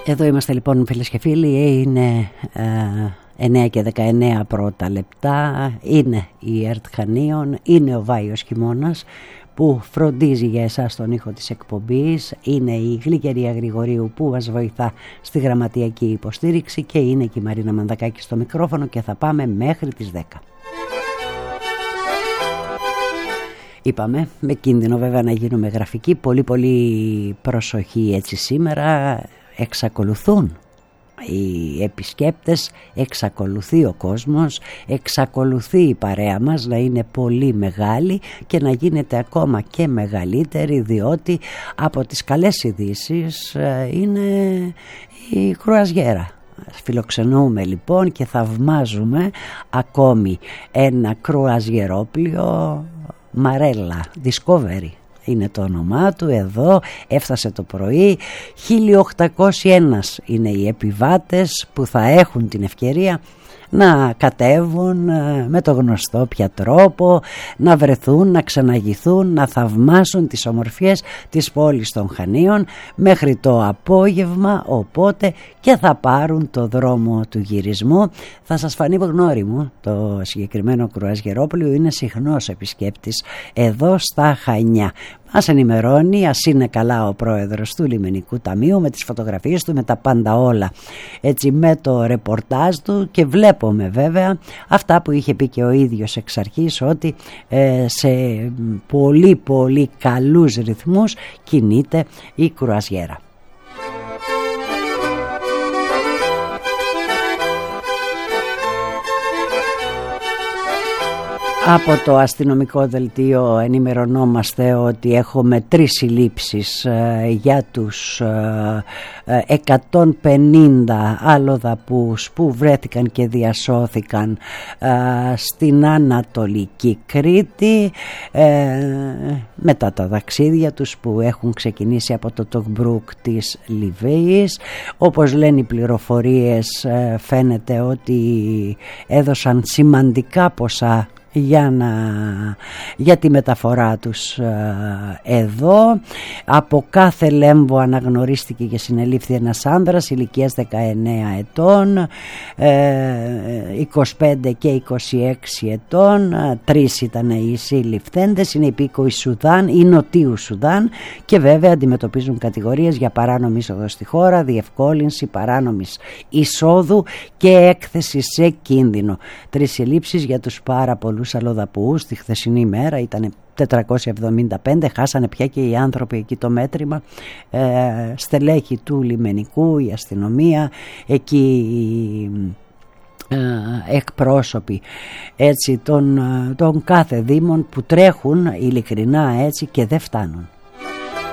Εδώ είμαστε λοιπόν, φίλες και φίλοι. Είναι 9 και 19 πρώτα λεπτά. Είναι η ΕΡΤ Χανίων. Είναι ο Βάιος Χειμώνας που φροντίζει για εσάς τον ήχο της εκπομπής. Είναι η Γλυκερία Γρηγορίου που μας βοηθά στη γραμματιακή υποστήριξη. Και είναι και η Μαρίνα Μανδακάκη στο μικρόφωνο. Και θα πάμε μέχρι τις 10. Είπαμε, με κίνδυνο βέβαια να γίνουμε γραφικοί. Πολύ προσοχή έτσι σήμερα. Εξακολουθούν οι επισκέπτες, εξακολουθεί ο κόσμος, εξακολουθεί η παρέα μας να είναι πολύ μεγάλη και να γίνεται ακόμα και μεγαλύτερη, διότι από τις καλές ειδήσεις είναι η κρουαζιέρα. Φιλοξενούμε λοιπόν και θαυμάζουμε ακόμη ένα κρουαζιερόπλιο, Μαρέλα Discovery είναι το όνομά του. Εδώ έφτασε το πρωί. 1801 είναι οι επιβάτες που θα έχουν την ευκαιρία να κατέβουν με το γνωστό πια τρόπο, να βρεθούν, να ξαναγηθούν, να θαυμάσουν τις ομορφιές της πόλης των Χανίων μέχρι το απόγευμα, οπότε και θα πάρουν το δρόμο του γυρισμού. Θα σας φανεί γνώριμο, το συγκεκριμένο κρουαζιερόπλιο είναι συχνός επισκέπτης εδώ στα Χανιά. Μας ενημερώνει, ας είναι καλά ο πρόεδρος του Λιμενικού Ταμείου, με τις φωτογραφίες του, με τα πάντα όλα, έτσι, με το ρεπορτάζ του, και βλέπουμε βέβαια αυτά που είχε πει και ο ίδιος εξ αρχής, ότι σε πολύ καλούς ρυθμούς κινείται η κρουαζιέρα. Από το αστυνομικό δελτίο ενημερωνόμαστε ότι έχουμε 3 συλλήψεις για τους 150 αλλοδαπούς που βρέθηκαν και διασώθηκαν στην Ανατολική Κρήτη μετά τα ταξίδια τους που έχουν ξεκινήσει από το Τοκμπρούκ της Λιβύης. Όπως λένε οι πληροφορίες, φαίνεται ότι έδωσαν σημαντικά ποσά για τη μεταφορά τους εδώ. Από κάθε λέμβο αναγνωρίστηκε και συνελήφθη ένας άνδρας ηλικίας 19 ετών, 25 και 26 ετών. 3 ήταν οι συλληφθέντες, είναι υπήκοοι Σουδάν ή Νοτίου Σουδάν και βέβαια αντιμετωπίζουν κατηγορίες για παράνομη είσοδο στη χώρα, διευκόλυνση παράνομης εισόδου και έκθεση σε κίνδυνο. 3 συλλήψεις για τους πάρα πολλούς αλλοδαπούς. Τη χθεσινή ημέρα ήταν 475, χάσανε πια και οι άνθρωποι εκεί το μέτρημα, στελέχη του λιμενικού, η αστυνομία, εκεί εκπρόσωποι έτσι των κάθε δήμων που τρέχουν ειλικρινά έτσι και δεν φτάνουν.